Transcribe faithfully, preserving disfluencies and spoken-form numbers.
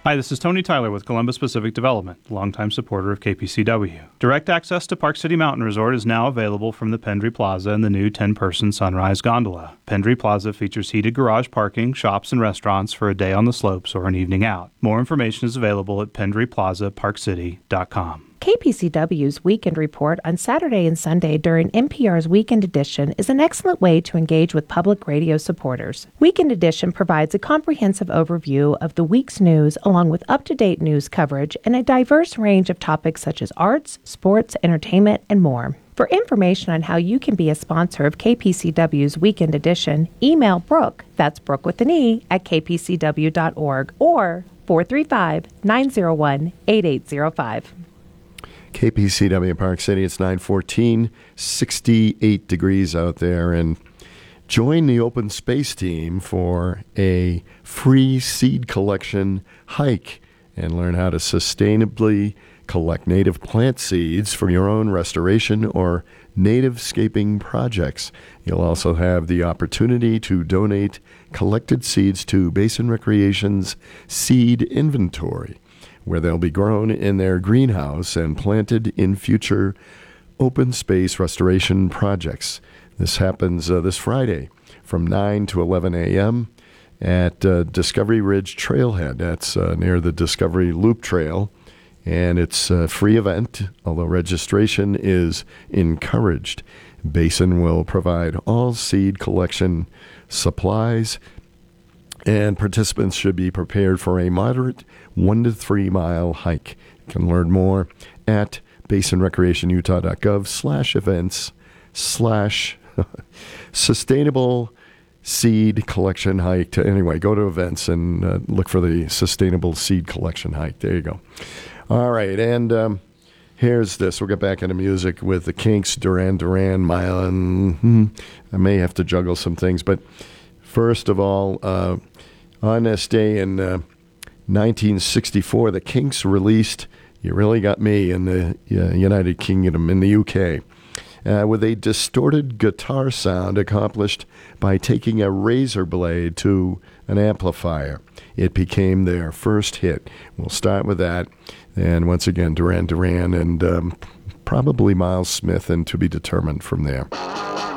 Hi, this is Tony Tyler with Columbus Pacific Development, longtime supporter of K P C W. Direct access to Park City Mountain Resort is now available from the Pendry Plaza and the new ten-person Sunrise Gondola. Pendry Plaza features heated garage parking, shops, and restaurants for a day on the slopes or an evening out. More information is available at pendry plaza park city dot com. K P C W's Weekend Report on Saturday and Sunday during N P R's Weekend Edition is an excellent way to engage with public radio supporters. Weekend Edition provides a comprehensive overview of the week's news along with up-to-date news coverage and a diverse range of topics such as arts, sports, entertainment, and more. For information on how you can be a sponsor of K P C W's Weekend Edition, email Brooke, that's Brooke with an E, at k p c w dot org or four three five, nine zero one, eight eight zero five. K P C W Park City, it's nine fourteen, sixty-eight degrees out there, and join the open space team for a free seed collection hike and learn how to sustainably collect native plant seeds for your own restoration or native-scaping projects. You'll also have the opportunity to donate collected seeds to Basin Recreation's seed inventory, where they'll be grown in their greenhouse and planted in future open space restoration projects. This happens uh, this Friday from nine to eleven a.m. at uh, Discovery Ridge Trailhead. That's uh, near the Discovery Loop Trail, and it's a free event, although registration is encouraged. Basin will provide all seed collection supplies, and participants should be prepared for a moderate one to three mile hike. You can learn more at basin recreation utah dot gov slash events slash sustainable seed collection hike. To, anyway, go to events and uh, look for the sustainable seed collection hike. There you go. All right, and um, here's this. We'll get back into music with the Kinks, Duran Duran, Mile, and hmm, I may have to juggle some things, but first of all, uh, on this day in uh, nineteen sixty-four, the Kinks released You Really Got Me in the uh, United Kingdom, in the U K, uh, with a distorted guitar sound accomplished by taking a razor blade to an amplifier. It became their first hit. We'll start with that. And once again, Duran Duran and um, probably Miles Smith, and to be determined from there.